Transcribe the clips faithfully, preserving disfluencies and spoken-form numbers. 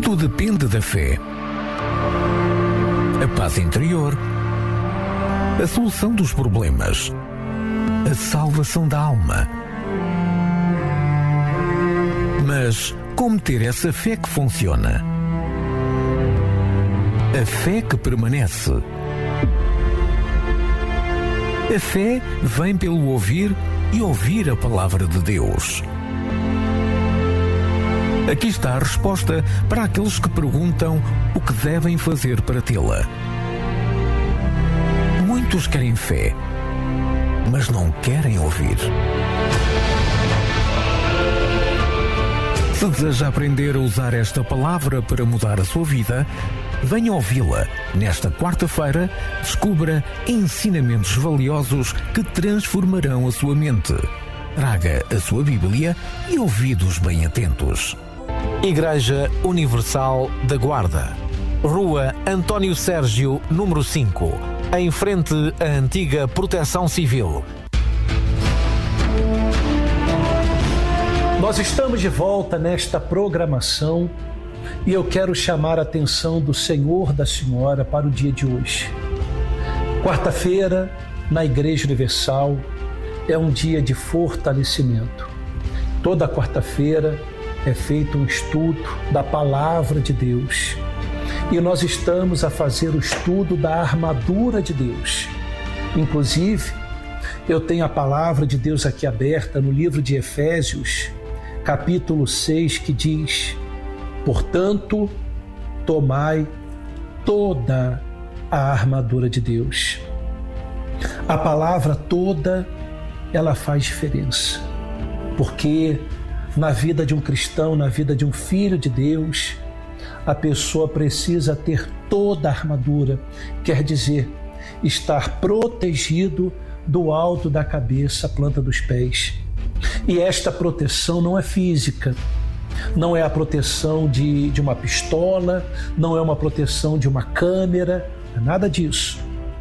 Tudo depende da fé. A paz interior, a solução dos problemas, a salvação da alma. Mas como ter essa fé que funciona? A fé que permanece. A fé vem pelo ouvir e ouvir a palavra de Deus. Aqui está a resposta para aqueles que perguntam o que devem fazer para tê-la. Muitos querem fé, mas não querem ouvir. Se deseja aprender a usar esta palavra para mudar a sua vida, venha ouvi-la. Nesta quarta-feira, descubra ensinamentos valiosos que transformarão a sua mente. Traga a sua Bíblia e ouvidos bem atentos. Igreja Universal da Guarda, Rua António Sérgio, número cinco, em frente à antiga Proteção Civil. Nós estamos de volta nesta programação e eu quero chamar a atenção do Senhor, da Senhora para o dia de hoje. Quarta-feira, na Igreja Universal, é um dia de fortalecimento. Toda quarta-feira é feito um estudo da Palavra de Deus e nós estamos a fazer o estudo da armadura de Deus. Inclusive, eu tenho a Palavra de Deus aqui aberta no livro de Efésios, capítulo seis, que diz: portanto, tomai toda a armadura de Deus. A palavra toda, ela faz diferença, porque na vida de um cristão, na vida de um filho de Deus, a pessoa precisa ter toda a armadura, quer dizer, estar protegido do alto da cabeça à planta dos pés. E esta proteção não é física, não é a proteção de, de uma pistola, não é uma proteção de uma câmera, nada disso.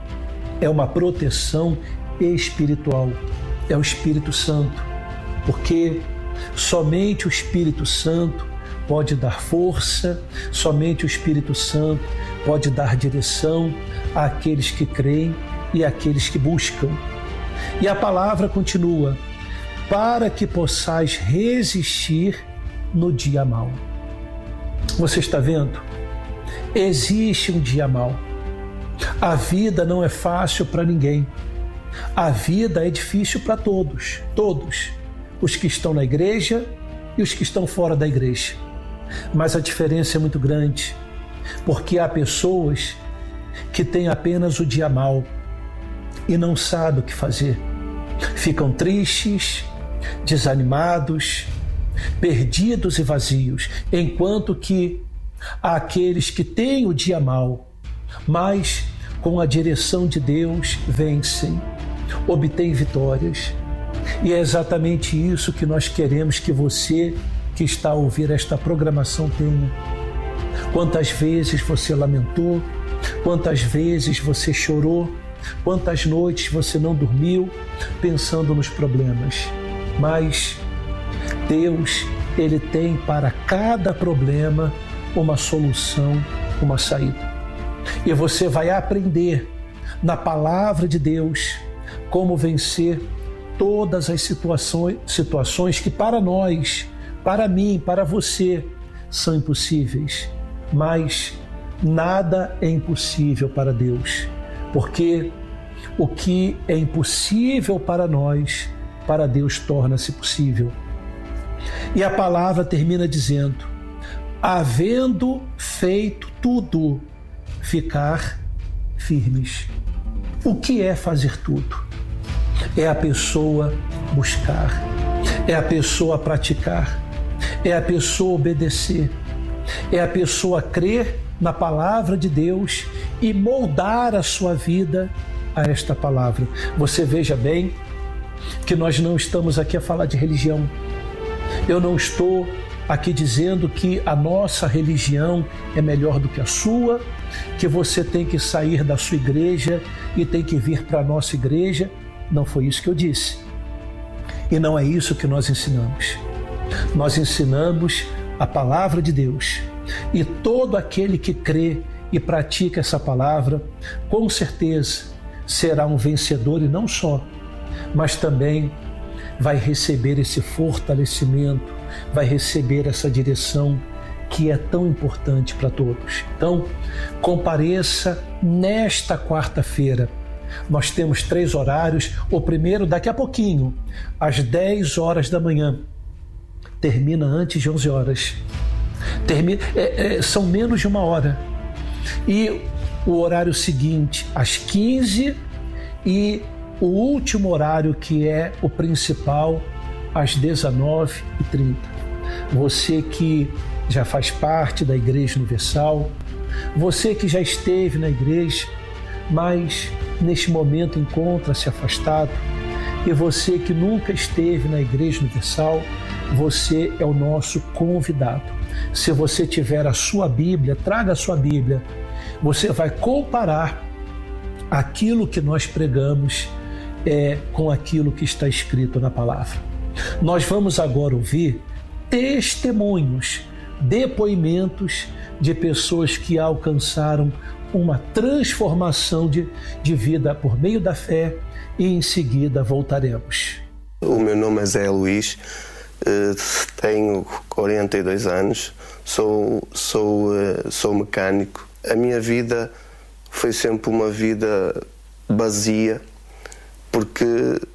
É uma proteção espiritual, é o Espírito Santo, porque somente o Espírito Santo pode dar força, somente o Espírito Santo pode dar direção àqueles que creem e àqueles que buscam. E a palavra continua: para que possais resistir no dia mau. Você está vendo? Existe um dia mau. A vida não é fácil para ninguém. A vida é difícil para todos, todos. Os que estão na igreja e os que estão fora da igreja. Mas a diferença é muito grande, porque há pessoas que têm apenas o dia mau e não sabem o que fazer. Ficam tristes, desanimados, perdidos e vazios, enquanto que há aqueles que têm o dia mau, mas com a direção de Deus vencem, obtêm vitórias. E é exatamente isso que nós queremos que você que está a ouvir esta programação tenha. Quantas vezes você lamentou, quantas vezes você chorou, quantas noites você não dormiu pensando nos problemas. Mas Deus, Ele tem para cada problema uma solução, uma saída. E você vai aprender na palavra de Deus como vencer todas as situações, situações que para nós, para mim, para você, são impossíveis. Mas nada é impossível para Deus, porque o que é impossível para nós, para Deus torna-se possível. E a palavra termina dizendo: havendo feito tudo, ficar firmes. O que é fazer tudo? É a pessoa buscar, é a pessoa praticar, é a pessoa obedecer, é a pessoa crer na palavra de Deus e moldar a sua vida a esta palavra. Você veja bem que nós não estamos aqui a falar de religião. Eu não estou aqui dizendo que a nossa religião é melhor do que a sua, que você tem que sair da sua igreja e tem que vir para a nossa igreja. Não foi isso que eu disse. E não é isso que nós ensinamos. Nós ensinamos a palavra de Deus. E todo aquele que crê e pratica essa palavra, com certeza será um vencedor, e não só, mas também vai receber esse fortalecimento, vai receber essa direção que é tão importante para todos. Então, compareça nesta quarta-feira. Nós temos três horários. O primeiro, daqui a pouquinho, às dez horas da manhã. Termina antes de onze horas. Termina, é, é, são menos de uma hora. E o horário seguinte, às quinze, e o último horário, que é o principal, às dezenove e trinta. Você que já faz parte da Igreja Universal, você que já esteve na igreja, mas neste momento encontra-se afastado, e você que nunca esteve na Igreja Universal, você é o nosso convidado. Se você tiver a sua Bíblia, traga a sua Bíblia. Você vai comparar aquilo que nós pregamos é, com aquilo que está escrito na palavra. Nós vamos agora ouvir testemunhos, depoimentos de pessoas que alcançaram uma transformação de, de vida por meio da fé, e em seguida voltaremos. O meu nome é Zé Luís, tenho quarenta e dois anos, sou, sou, sou mecânico. A minha vida foi sempre uma vida vazia, porque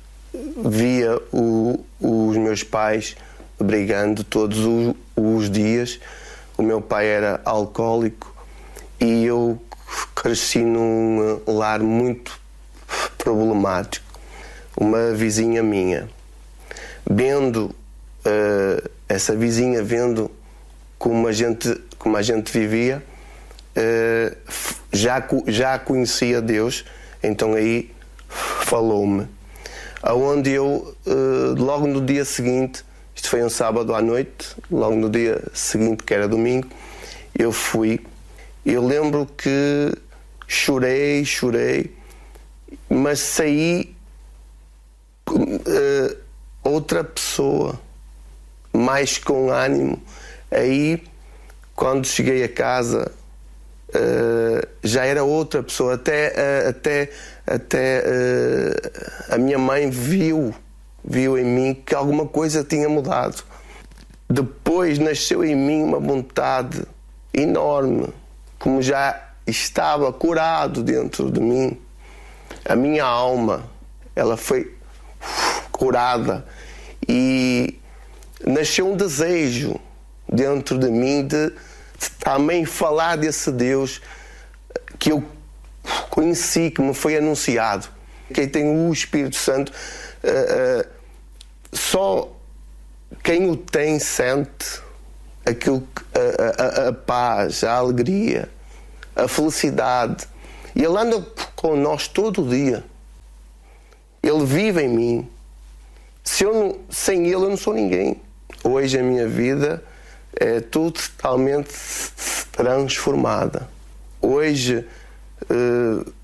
via o, os meus pais brigando todos os, os dias. O meu pai era alcoólico e eu cresci num lar muito problemático. Uma vizinha minha, vendo uh, essa vizinha vendo como a gente como a gente vivia, uh, já já conhecia Deus, então aí falou-me, aonde eu uh, logo no dia seguinte, isto foi um sábado à noite, logo no dia seguinte, que era domingo, eu fui. Eu lembro que chorei, chorei, mas saí uh, outra pessoa, mais com ânimo. Aí, quando cheguei a casa, uh, já era outra pessoa. Até, uh, até, até uh, a minha mãe viu, viu em mim que alguma coisa tinha mudado. Depois nasceu em mim uma vontade enorme, como já estava curado dentro de mim. A minha alma, ela foi curada, e nasceu um desejo dentro de mim de também falar desse Deus que eu conheci, que me foi anunciado. Quem tem o Espírito Santo, uh, uh, só quem o tem sente aquilo, a, a, a paz, a alegria, a felicidade. E Ele anda com nós todo o dia. Ele vive em mim. Se eu não, sem Ele eu não sou ninguém. Hoje a minha vida é totalmente transformada. Hoje uh,